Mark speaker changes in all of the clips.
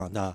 Speaker 1: 到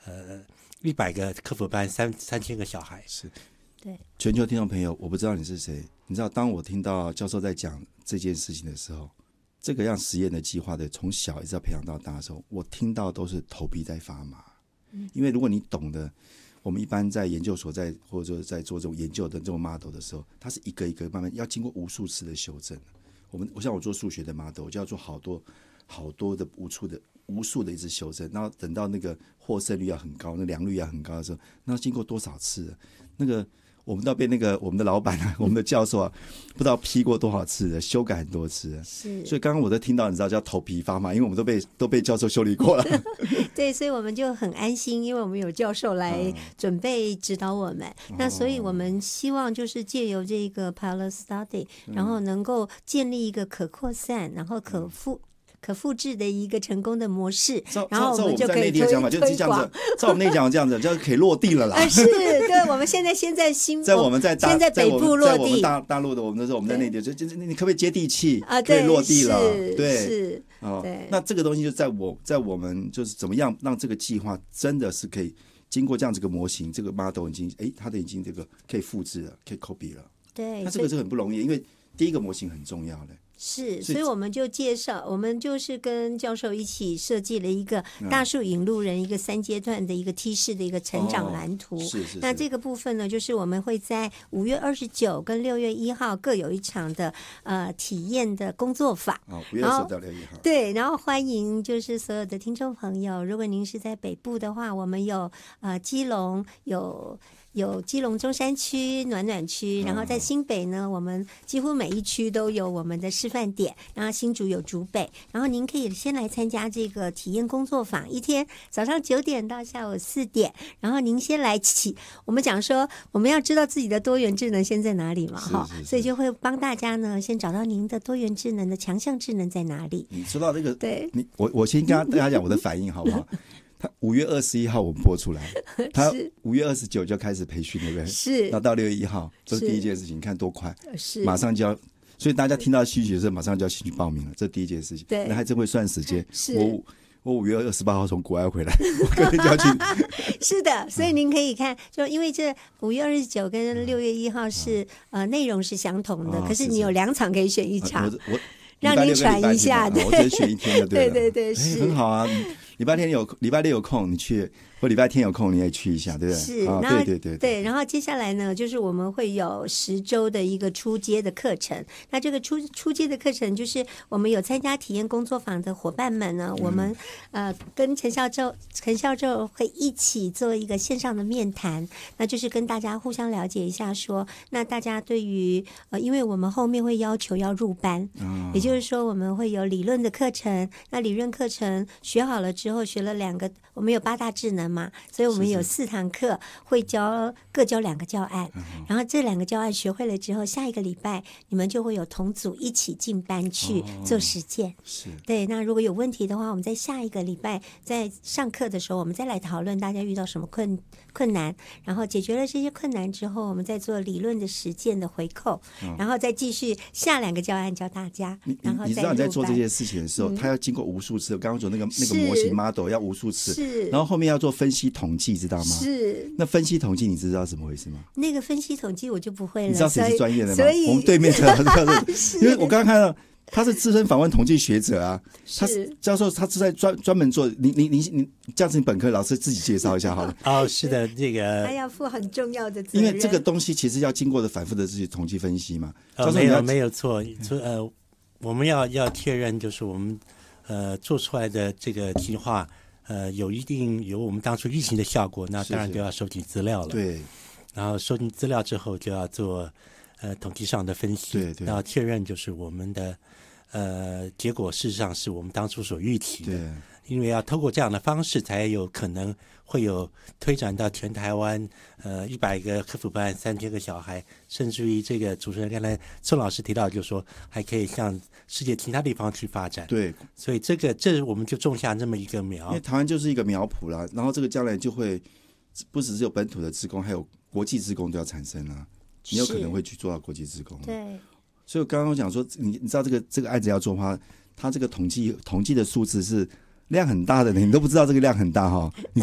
Speaker 1: 100个科普班3000个小孩。
Speaker 2: 是，
Speaker 3: 对，
Speaker 2: 全球听众朋友，我不知道你是谁，你知道当我听到教授在讲这件事情的时候，这个样实验的计划的从小一直要培养到大的时候，我听到都是头皮在发麻。因为如果你懂得，我们一般在研究所或者说在做这种研究的这种 model 的时候，它是一个一个慢慢要经过无数次的修正。我像我做数学的 model， 我就要做好多的无数的一直修正，然后等到那个获胜率要很高，那良率要很高的时候，那经过多少次了？那个我们都被我们的老板啊，我们的教授啊，不知道批过多少次了，修改很多次了。
Speaker 3: 是，
Speaker 2: 所以刚刚我都听到，你知道叫头皮发麻，因为我们都被教授修理过了。
Speaker 3: 对，所以我们就很安心，因为我们有教授来准备指导我们。那所以我们希望就是借由这个 pilot study， 然后能够建立一个可扩散，然后可复制的一个成功的模式，然后我们就可以推广。
Speaker 2: 照我们内讲这样子，就可以落地了啦。
Speaker 3: 是，对，我们现在先在先在北部落地，
Speaker 2: 在我们大陆的，我们在内地，你可不可以接地气
Speaker 3: 啊？
Speaker 2: 可以落地了，
Speaker 3: 对，是。
Speaker 2: 对，那这个东西就在我们就是怎么样让这个计划真的是可以经过这样子个模型，这个 model 已经它的已经这个可以复制了，可以 copy 了。
Speaker 3: 对，
Speaker 2: 那这个是很不容易，因为第一个模型很重要的。
Speaker 3: 是，所以我们就介绍，我们就是跟教授一起设计了一个大树引路人一个3阶段的一个梯式的一个成长蓝图。
Speaker 2: 是。
Speaker 3: 那这个部分呢，就是我们会在5月29跟6月1号各有一场的体验的工作坊。
Speaker 2: 5月29到6月1号。
Speaker 3: 对，然后欢迎就是所有的听众朋友，如果您是在北部的话，我们有基隆有基隆中山区暖暖区，然后在新北呢，我们几乎每一区都有我们的示范点，然后新竹有竹北，然后您可以先来参加这个体验工作坊，一天早上9点到下午4点，然后您先来我们讲说我们要知道自己的多元智能先在哪里嘛，所以就会帮大家呢先找到您的多元智能的强项智能在哪里。
Speaker 2: 你说到这个，
Speaker 3: 对，
Speaker 2: 我先跟大家讲我的反应好不好？他5月21号我们播出来，他5月29就开始培训，对不对？
Speaker 3: 是，
Speaker 2: 然后到6月1号，这是第一件事情，你看多快，
Speaker 3: 是，
Speaker 2: 马上就要，所以大家听到需求的时候，马上就要先去报名了，这第一件事情。
Speaker 3: 对，
Speaker 2: 那还真会算时间。
Speaker 3: 是，
Speaker 2: 我5月28号从国外回来，我隔天就要去。
Speaker 3: 是的，所以您可以看，就因为这5月29跟6月1号是内容是相同的，可是你有2场可以选一场，让您喘一下。
Speaker 2: 我只选一天就对了。
Speaker 3: 对，是
Speaker 2: 很好啊。礼拜六有空你去，或礼拜天有空你也去一下，对不对？
Speaker 3: 是，对。然后接下来呢，就是我们会有10周的一个初阶的课程。那这个初阶的课程，就是我们有参加体验工作坊的伙伴们呢，我们跟陈教授会一起做一个线上的面谈，那就是跟大家互相了解一下说，那大家对于因为我们后面会要求要入班，也就是说我们会有理论的课程，那理论课程学好了之后学了2个，我们有8大智能嘛，所以我们有4堂课会各教2个教案，然后这2个教案学会了之后，下一个礼拜你们就会有同组一起进班去做实践。
Speaker 2: 是，
Speaker 3: 对。那如果有问题的话，我们在下一个礼拜在上课的时候，我们再来讨论大家遇到什么困难，然后解决了这些困难之后，我们再做理论的实践的回扣，然后再继续下2个教案教大家。然后
Speaker 2: 你知道你在做这些事情的时候，他要经过无数次，我刚刚说那个模型 model 要无数次，
Speaker 3: 是，
Speaker 2: 然后后面要做分析统计，知道吗？
Speaker 3: 是。
Speaker 2: 那分析统计你知道怎么回事吗？
Speaker 3: 那个分析统计我就不会了。
Speaker 2: 你知道谁是专业的吗？
Speaker 3: 所以
Speaker 2: 我们对面因为我刚刚看到他是资深访问统计学者啊，他是教授，他是在专门做。你这样子，你本科老师自己介绍一下好了。
Speaker 1: 是的，这个
Speaker 3: 他要负很重要的责任，
Speaker 2: 因为这个东西其实要经过的反复的这些统计分析嘛。
Speaker 1: 没有错，我们要确认，就是我们做出来的这个计划，有我们当初预期的效果，那当然就要收集资料了。
Speaker 2: 对，
Speaker 1: 然后收集资料之后就要做统计上的分析，
Speaker 2: 对，
Speaker 1: 然后确认就是我们的结果事实上是我们当初所预期的。
Speaker 2: 对，
Speaker 1: 因为要透过这样的方式，才有可能会有推展到全台湾100个科普班3000个小孩，甚至于这个主持人刚才宋老师提到，就是说还可以向世界其他地方去发展。
Speaker 2: 对，
Speaker 1: 所以这我们就种下这么一个苗。
Speaker 2: 因为台湾就是一个苗圃啦，然后这个将来就会不只是有本土的志工，还有国际志工都要产生啊，你有可能会去做到国际志工。
Speaker 3: 对，
Speaker 2: 所以我刚刚讲说，你知道这个案子要做的话，它这个统计的数字是量很大的，你都不知道这个量很大哈。你